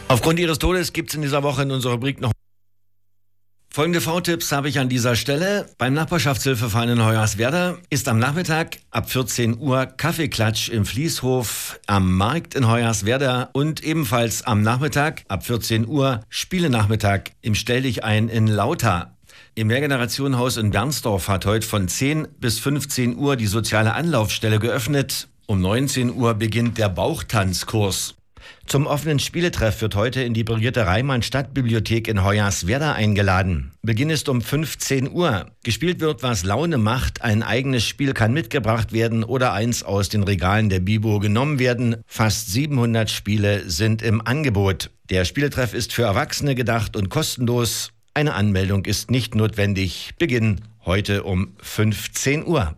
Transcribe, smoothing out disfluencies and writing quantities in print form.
Aufgrund Ihres Todes gibt es in dieser Woche in unserer Rubrik noch folgende V-Tipps habe ich an dieser Stelle. Beim Nachbarschaftshilfeverein in Hoyerswerda ist am Nachmittag ab 14 Uhr Kaffeeklatsch im Fließhof am Markt in Hoyerswerda und ebenfalls am Nachmittag ab 14 Uhr Spielenachmittag im Stelldichein in Lauter. Im Mehrgenerationenhaus in Bernsdorf hat heute von 10 bis 15 Uhr die soziale Anlaufstelle geöffnet. Um 19 Uhr beginnt der Bauchtanzkurs. Zum offenen Spieletreff wird heute in die Brigitte Reimann Stadtbibliothek in Hoyerswerda eingeladen. Beginn ist um 15 Uhr. Gespielt wird, was Laune macht. Ein eigenes Spiel kann mitgebracht werden oder eins aus den Regalen der Bibo genommen werden. Fast 700 Spiele sind im Angebot. Der Spieletreff ist für Erwachsene gedacht und kostenlos. Eine Anmeldung ist nicht notwendig. Beginn heute um 15 Uhr.